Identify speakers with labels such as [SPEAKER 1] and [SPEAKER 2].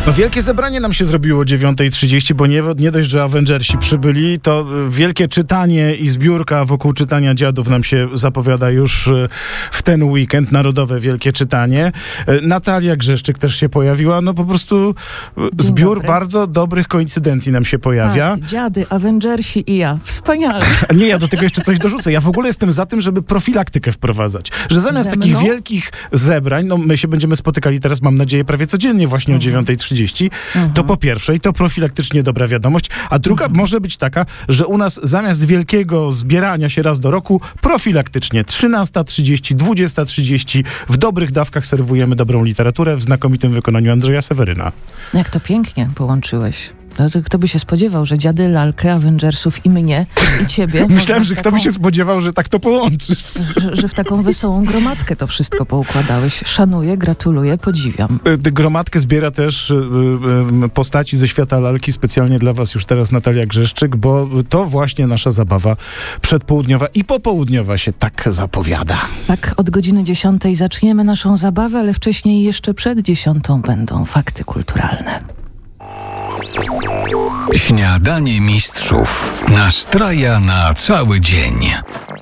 [SPEAKER 1] No wielkie zebranie nam się zrobiło o 9:30, bo nie dość, że Avengersi przybyli, to wielkie czytanie i zbiórka wokół czytania dziadów nam się zapowiada już w ten weekend, narodowe wielkie czytanie. Natalia Grzeszczyk też się pojawiła, no po prostu zbiór bardzo dobrych koincydencji nam się pojawia.
[SPEAKER 2] Tak, dziady, Avengersi i ja. Wspaniale.
[SPEAKER 1] Nie, ja do tego jeszcze coś dorzucę. Ja w ogóle jestem za tym, żeby profilaktykę wprowadzać. Że zamiast takich wielkich zebrań, no my się będziemy spotykali teraz, mam nadzieję, prawie codziennie właśnie o 9:30, to po pierwsze, i to profilaktycznie dobra wiadomość, a druga może być taka, że u nas zamiast wielkiego zbierania się raz do roku, profilaktycznie 13:30, 20:30 w dobrych dawkach serwujemy dobrą literaturę w znakomitym wykonaniu Andrzeja Seweryna.
[SPEAKER 2] Jak to pięknie połączyłeś. No to kto by się spodziewał, że dziady, lalkę, Avengersów i mnie, i ciebie...
[SPEAKER 1] Myślałem, że kto by się spodziewał, że tak to połączysz.
[SPEAKER 2] Że w taką wesołą gromadkę to wszystko poukładałeś. Szanuję, gratuluję, podziwiam.
[SPEAKER 1] Gromadkę zbiera też postaci ze świata lalki specjalnie dla was już teraz Natalia Grzeszczyk, bo to właśnie nasza zabawa przedpołudniowa i popołudniowa się tak zapowiada.
[SPEAKER 2] Tak, od godziny 10 zaczniemy naszą zabawę, ale wcześniej jeszcze przed 10 będą fakty kulturalne.
[SPEAKER 3] Śniadanie mistrzów nastraja na cały dzień.